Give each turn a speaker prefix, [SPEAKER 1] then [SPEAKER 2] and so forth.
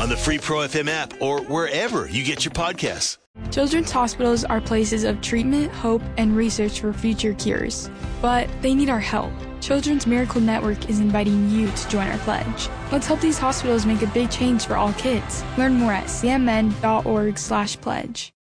[SPEAKER 1] on the Free Pro FM app or wherever you get your podcasts.
[SPEAKER 2] Children's hospitals are places of treatment, hope, and research for future cures. But they need our help. Children's Miracle Network is inviting you to join our pledge. Let's help these hospitals make a big change for all kids. Learn more at cmn.org/pledge.